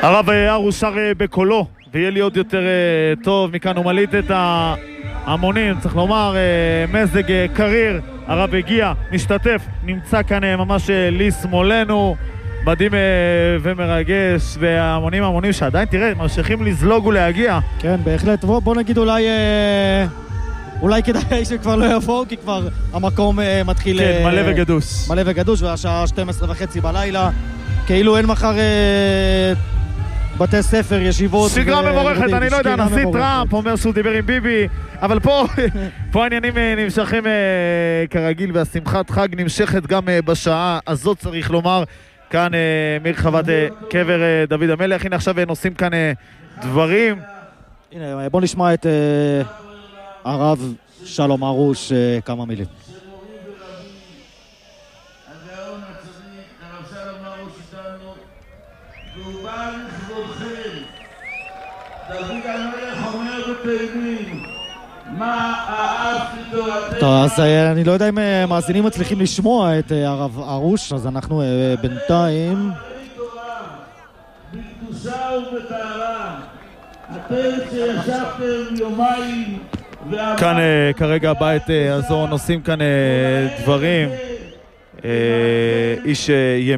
הרב ארוש שר בקולו, ויהיה לי עוד יותר טוב. מכאן הוא מליט את ההמונים, צריך לומר, מזג קריר. הרב הגיע, משתתף, נמצא כאן ממש לי שמאלנו, מדהים ומרגש, וההמונים שעדיין, תראה, ממשיכים לזלוג ולהגיע. כן, בהחלט. בוא נגיד אולי כדאי שכבר לא יבואו, כי כבר המקום מתחיל... כן, מלא וגדוש. מלא וגדוש, והשעה 12:30 בלילה, כאילו אין מחר בתי ספר, ישיבות... שגרה מבורכת, אני לא יודע, הנשיא טראמפ אומר שהוא דיבר עם ביבי, אבל פה העניינים נמשכים כרגיל, והשמחת חג נמשכת גם בשעה הזאת, צריך לומר, כאן מרחבת קבר דוד המלך. הנה עכשיו נושאים כאן דברים. הנה, בוא נשמע את הרב שלום ארוש כמה מילים. הגאון הצדיק, הרב שלום ארוש איתנו, והוא בא לכבודכם. דוד המלך אומר בתהילים, מה אהבתי תורתך. טוב, אז אני לא יודע אם מאזינים מצליחים לשמוע את הרב ארוש, אז אנחנו בינתיים... בקדושה ובטהרה, אתם שישבתם יומיים... כאן כרגע בית הזו נושאים כאן דברים. איש